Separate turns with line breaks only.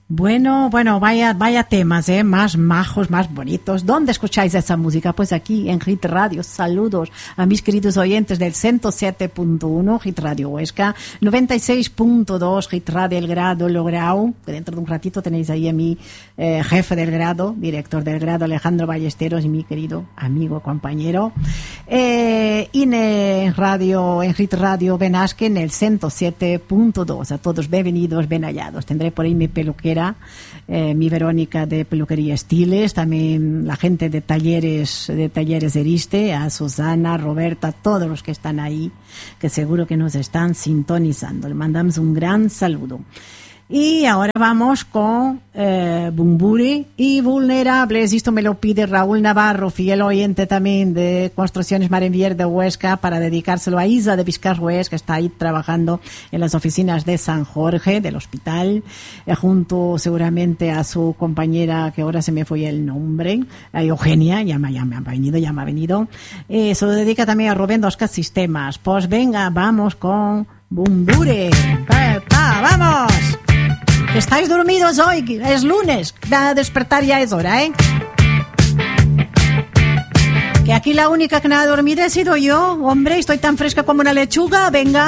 Bueno, vaya temas, más majos, más bonitos. ¿Dónde escucháis esa música? Pues aquí en Hit Radio. Saludos a mis queridos oyentes del 107.1 Hit Radio Huesca, 96.2 Hit Radio El Grado Lograu, que dentro de un ratito tenéis ahí a mi jefe del grado, director del grado, Alejandro Ballesteros, y mi querido amigo, compañero. Y en Hit Radio Benasque en el 107.2. A todos bienvenidos, bien hallados. Tendré por ahí mi peluquera, mi Verónica de Peluquería Estiles, también la gente de talleres Eriste, a Susana, Roberta, todos los que están ahí, que seguro que nos están sintonizando. Le mandamos un gran saludo. Y ahora vamos con Bumburi y Vulnerables. Esto me lo pide Raúl Navarro, fiel oyente también de Construcciones Marenvier de Huesca, para dedicárselo a Isa de Vizcarrués, que está ahí trabajando en las oficinas de San Jorge, del hospital, junto seguramente a su compañera, que ahora se me fue el nombre, a Eugenia, ya me ha venido. Se lo dedica también a Rubén Doscas Sistemas. Pues venga, vamos con Bumburi. ¡Vamos! ¿Estáis dormidos hoy? Es lunes. A despertar ya es hora, ¿eh? Que aquí la única que no ha dormido he sido yo. Hombre, estoy tan fresca como una lechuga. Venga.